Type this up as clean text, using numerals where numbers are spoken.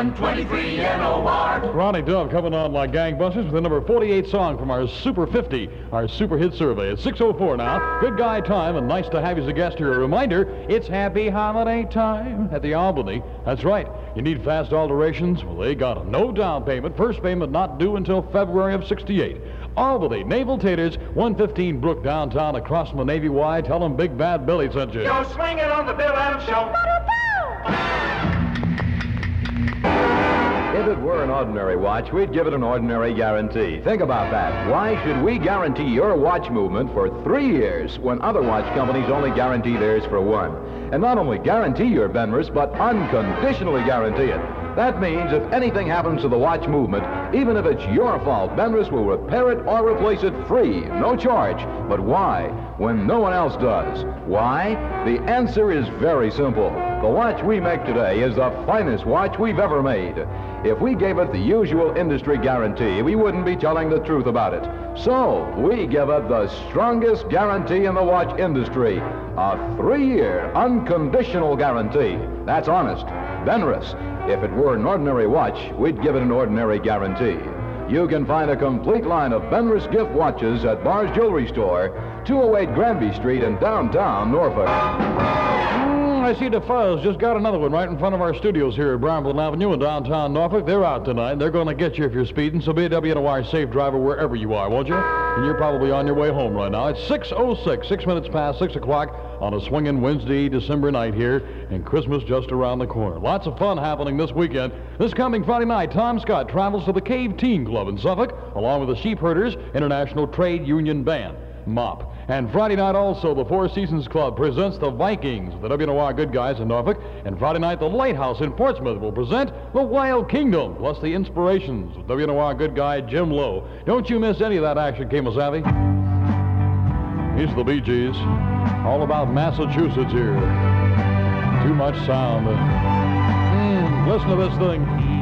23 NOR. Ronnie Dove coming on like gangbusters with the number 48 song from our Super 50, our Super Hit Survey. It's 6:04 now. Good guy time, and nice to have you as a guest here. A reminder, it's happy holiday time at the Albany. That's right. You need fast alterations? Well, they got them. No down payment. First payment not due until February of '68. Albany, Naval Taters, 115 Brook downtown across from the Navy Y. Tell them Big Bad Billy sent you. Yo, swing it on the Bill Adams Show. If it were an ordinary watch, we'd give it an ordinary guarantee. Think about that. Why should we guarantee your watch movement for 3 years when other watch companies only guarantee theirs for 1? And not only guarantee your Benrus, but unconditionally guarantee it. That means if anything happens to the watch movement, even if it's your fault, Benrus will repair it or replace it free, no charge. But why, when no one else does? Why? The answer is very simple. The watch we make today is the finest watch we've ever made. If we gave it the usual industry guarantee, we wouldn't be telling the truth about it. So, we give it the strongest guarantee in the watch industry. A 3-year unconditional guarantee. That's honest. Benrus. If it were an ordinary watch, we'd give it an ordinary guarantee. You can find a complete line of Benrus gift watches at Bar's Jewelry Store, 208 Granby Street in downtown Norfolk. I see DeFuzz just got another one right in front of our studios here at Brownville Avenue in downtown Norfolk. They're out tonight. They're going to get you if you're speeding, so be a WNOR safe driver wherever you are, won't you? And you're probably on your way home right now. It's 6:06, 6 minutes past 6 o'clock on a swinging Wednesday, December night here, and Christmas just around the corner. Lots of fun happening this weekend. This coming Friday night, Tom Scott travels to the Cave Teen Club in Suffolk, along with the Sheepherders International Trade Union Band, MOP. And Friday night also, the Four Seasons Club presents the Vikings, the WNOR good guys in Norfolk. And Friday night, the Lighthouse in Portsmouth will present the Wild Kingdom, plus the Inspirations with WNOR good guy Jim Lowe. Don't you miss any of that action, Kemosabe. He's the Bee Gees. All about Massachusetts here. Too much sound. Listen to this thing.